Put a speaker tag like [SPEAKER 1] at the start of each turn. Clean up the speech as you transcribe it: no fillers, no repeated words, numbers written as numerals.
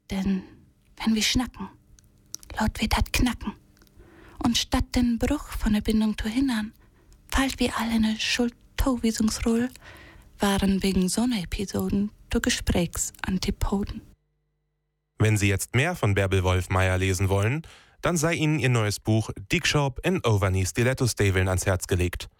[SPEAKER 1] Denn wenn wir schnacken, laut wird dat knacken. Und statt den Bruch von der Bindung zu hindern, fallt wir alle in eine Schuldzuweisungsrolle, waren wegen so einer Episoden zu Gesprächsantipoden.
[SPEAKER 2] Wenn Sie jetzt mehr von Bärbel Wolf-Meyer lesen wollen, dann sei Ihnen ihr neues Buch Dick Shop in Overknee Stiletto Staveln ans Herz gelegt.